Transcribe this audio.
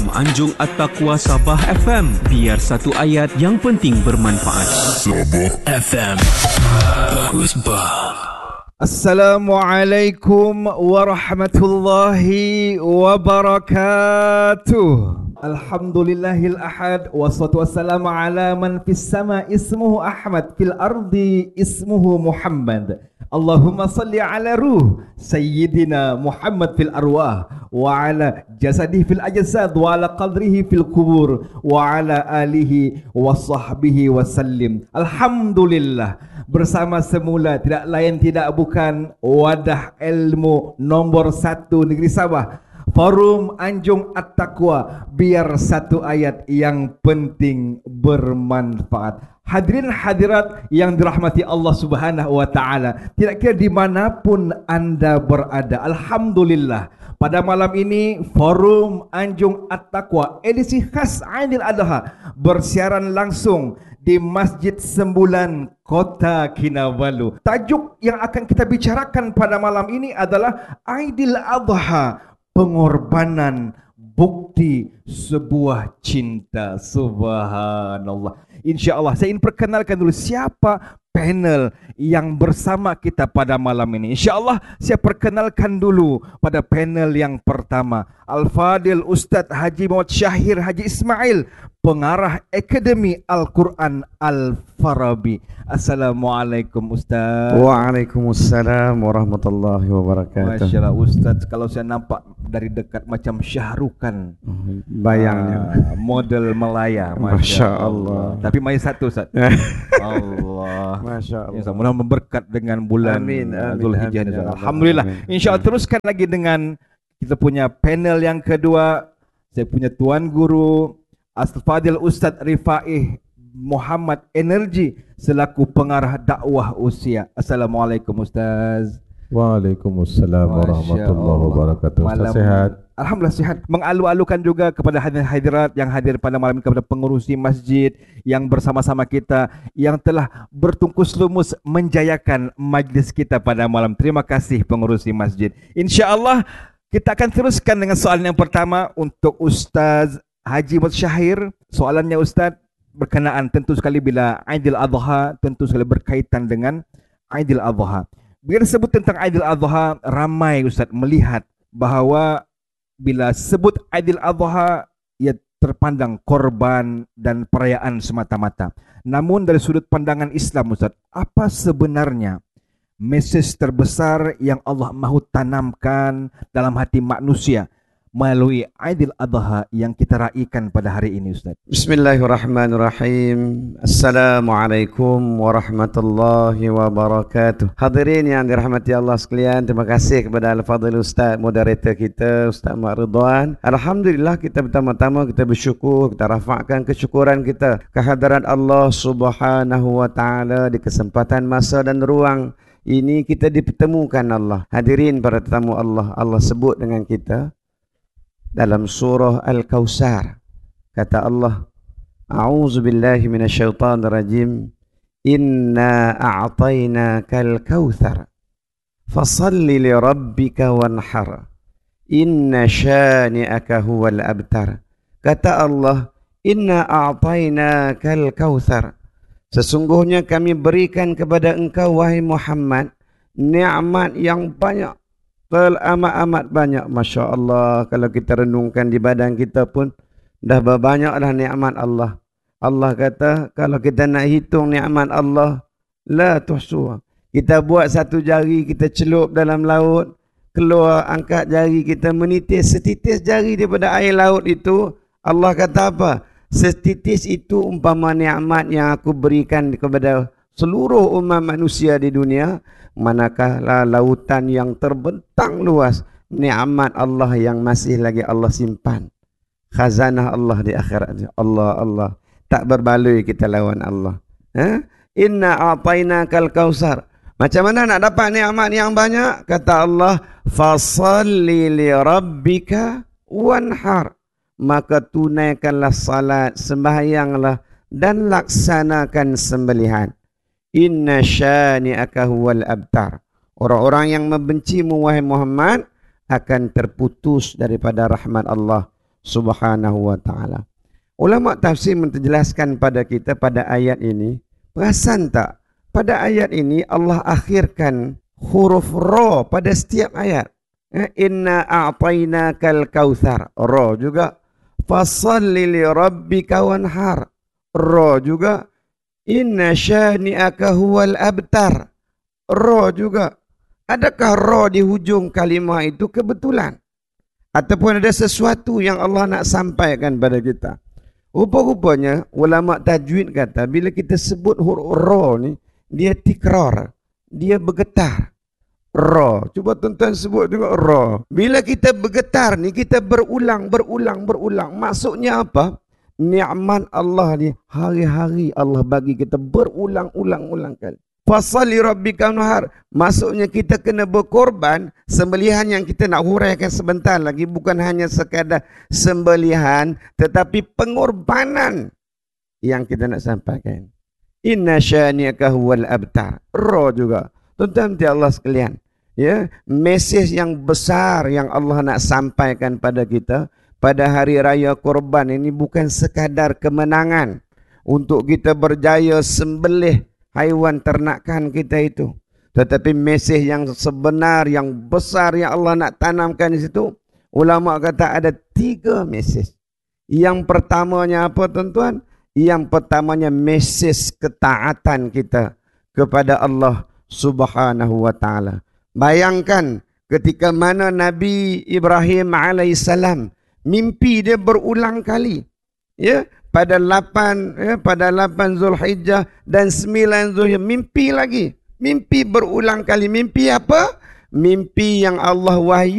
Anjung At-Taqwa Sabah FM. Biar satu ayat yang penting bermanfaat. Sabah FM. Bagus bah. Assalamualaikum warahmatullahi wabarakatuh. Alhamdulillahil ahad. Wassalatu wassalamu ala man fis sama ismuhu Ahmad, fil ardi ismuhu Muhammad. Allahumma salli ala ruh Sayyidina Muhammad fil arwah, wa ala jasadihi fil ajsad, wa ala qadrihi fil kubur, wa ala alihi wa sahbihi wa sallim. Alhamdulillah, bersama semula tidak lain tidak bukan wadah ilmu nombor 1 Negeri Sabah, Forum Anjung At-Taqwa, biar satu ayat yang penting bermanfaat. Hadirin hadirat yang dirahmati Allah Subhanahu wa taala, tidak kira dimanapun Anda berada, alhamdulillah pada malam ini Forum Anjung At-Taqwa edisi khas Aidil Adha bersiaran langsung di Masjid Sembulan, Kota Kinabalu. Tajuk yang akan kita bicarakan pada malam ini adalah Aidil Adha, pengorbanan bukti sebuah cinta. Subhanallah. InsyaAllah saya ingin perkenalkan dulu siapa panel yang bersama kita pada malam ini. InsyaAllah saya perkenalkan dulu pada panel yang pertama, Al-Fadil Ustaz Haji Muhammad Syahir Haji Ismail, pengarah Akademi Al-Quran Al-Farabi. Assalamualaikum Ustaz. Waalaikumsalam warahmatullahi wabarakatuh. Masya Allah Ustaz, kalau saya nampak dari dekat macam Syahrukan bayangnya, model Melaya. Masya Allah. Tapi mai satu Ustaz. Allah. Masya Allah. Mudah-mudahan memberkat dengan bulan Zulhijjah ini. Alhamdulillah. InsyaAllah teruskan lagi dengan kita punya panel yang kedua. Saya punya Tuan Guru Al-Fadil Ustaz Rifaih Muhammad Energi selaku pengarah dakwah usia. Assalamualaikum Ustaz. Waalaikumsalam warahmatullahi wabarakatuh. Ustaz sehat? Alhamdulillah sihat. Mengalu-alukan juga kepada hadirat yang hadir pada malam ini, kepada pengurusi masjid yang bersama-sama kita, yang telah bertungkus lumus menjayakan majlis kita pada malam. Terima kasih pengurusi masjid. InsyaAllah kita akan teruskan dengan soalan yang pertama untuk Ustaz Haji Muhammad Syahir. Soalannya Ustaz berkenaan tentu sekali bila Aidil Adha, tentu sekali berkaitan dengan Aidil Adha. Bila sebut tentang Aidil Adha, ramai Ustaz melihat bahawa bila sebut Aidil Adha, ia terpandang korban dan perayaan semata-mata. Namun dari sudut pandangan Islam Ustaz, apa sebenarnya mesej terbesar yang Allah mahu tanamkan dalam hati manusia melalui Aidil Adha yang kita raikan pada hari ini Ustaz? Bismillahirrahmanirrahim. Assalamualaikum warahmatullahi wabarakatuh. Hadirin yang dirahmati Allah sekalian, terima kasih kepada Al-Fadhil Ustaz moderator kita, Ustaz Mak Ridwan. Alhamdulillah, kita pertama-tama kita bersyukur, kita rafakkan kesyukuran kita kehadirat Allah Subhanahu wa taala di kesempatan masa dan ruang ini kita dipertemukan Allah. Hadirin para tetamu Allah, Allah sebut dengan kita dalam surah Al-Kautsar. Kata Allah, A'udzu billahi minasyaitonir rajim. Inna a'tainakal kautsar fasalli li rabbika wanhar. Inna syani'aka huwal abtar. Kata Allah, Inna a'tainakal kautsar. Sesungguhnya kami berikan kepada engkau wahai Muhammad nikmat yang banyak, amat-amat banyak. Masya Allah, kalau kita renungkan di badan kita pun dah berbanyaklah nikmat Allah. Allah kata kalau kita nak hitung nikmat Allah, la tuhsuha. Kita buat satu jari, kita celup dalam laut, keluar angkat jari kita menitis setitis jari daripada air laut itu. Allah kata apa? Setitis itu umpama nikmat yang aku berikan kepada seluruh umat manusia di dunia. Manakala lautan yang terbentang luas, nikmat Allah yang masih lagi Allah simpan, khazanah Allah di akhirat. Allah tak berbaloi kita lawan Allah. Inna a'tainakal kautsar. Macam mana nak dapat nikmat yang banyak? Kata Allah, fasalli li rabbika wanhar. Maka tunaikanlah salat, sembahyanglah dan laksanakan sembelihan. Inna syani'aka huwal abtar. Orang-orang yang membencimu wahai Muhammad akan terputus daripada rahmat Allah. Subhanahu wa ta'ala. Ulama tafsir menjelaskan pada kita pada ayat ini, perasan tak? Pada ayat ini Allah akhirkan huruf ra pada setiap ayat. Inna a'tainakal kautsar. Ra juga. Fassalli li rabbika wanhar. Ra juga. Inna syani'aka huwal abtar. Ra juga. Adakah ra di hujung kalimah itu kebetulan? Ataupun ada sesuatu yang Allah nak sampaikan pada kita? Rupa-rupanya ulama tajwid kata bila kita sebut huruf ra ni, dia tikrar, dia bergetar. Ra, cuba tuan-tuan sebut tengok ra. Bila kita bergetar ni, kita berulang. Maksudnya apa? Nikmat Allah ni hari-hari Allah bagi kita berulang-ulang kali. Fasali rabbika wanhar. Maksudnya kita kena berkorban. Sembelihan yang kita nak huraikan sebentar lagi bukan hanya sekadar sembelihan, tetapi pengorbanan yang kita nak sampaikan. Inna syani'aka huwal abtar. Ra juga. Tuan-tuan di Allah sekalian, ya, mesej yang besar yang Allah nak sampaikan pada kita pada hari raya Korban ini bukan sekadar kemenangan untuk kita berjaya sembelih haiwan ternakan kita itu, tetapi mesej yang sebenar, yang besar yang Allah nak tanamkan di situ. Ulama kata ada 3 mesej. Yang pertamanya apa tuan-tuan? Yang pertamanya mesej ketaatan kita kepada Allah Subhanahu wa ta'ala. Bayangkan ketika mana Nabi Ibrahim alaihissalam mimpi dia berulang kali. Ya, pada 8 Zulhijjah dan 9 Zulhijjah mimpi lagi. Mimpi berulang kali. Mimpi apa? Mimpi yang Allah wahyu